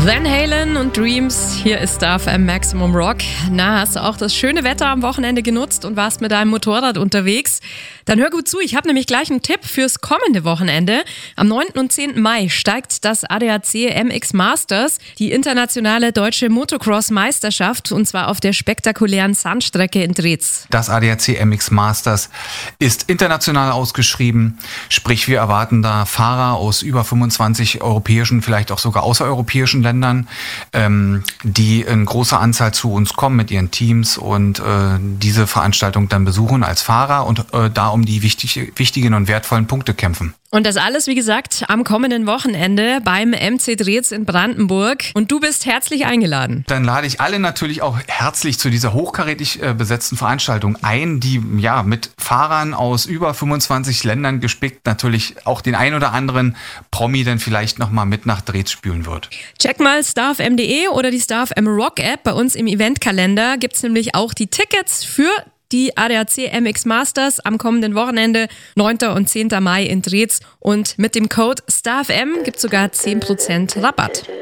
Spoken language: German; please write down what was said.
Van Halen und Dreams, hier ist Star FM Maximum Rock. Na, hast du auch das schöne Wetter am Wochenende genutzt und warst mit deinem Motorrad unterwegs? Dann hör gut zu, ich habe nämlich gleich einen Tipp fürs kommende Wochenende. Am 9. und 10. Mai steigt das ADAC MX Masters, die internationale deutsche Motocross-Meisterschaft, und zwar auf der spektakulären Sandstrecke in Drez. Das ADAC MX Masters ist international ausgeschrieben, sprich wir erwarten da Fahrer aus über 25 europäischen, vielleicht auch sogar außereuropäischen Ländern, die in großer Anzahl zu uns kommen mit ihren Teams und diese Veranstaltung dann besuchen als Fahrer und da um die wichtigen und wertvollen Punkte kämpfen. Und das alles, wie gesagt, am kommenden Wochenende beim MC Drez in Brandenburg. Und du bist herzlich eingeladen. Dann lade ich alle natürlich auch herzlich zu dieser hochkarätig besetzten Veranstaltung ein, die ja mit Fahrern aus über 25 Ländern gespickt natürlich auch den ein oder anderen Promi dann vielleicht nochmal mit nach Drez spülen wird. Check mal starfm.de oder die StarFM Rock App. Bei uns im Eventkalender gibt es nämlich auch die Tickets für die ADAC MX Masters am kommenden Wochenende, 9. und 10. Mai in Drez. Und mit dem Code StarFM gibt es sogar 10% Rabatt.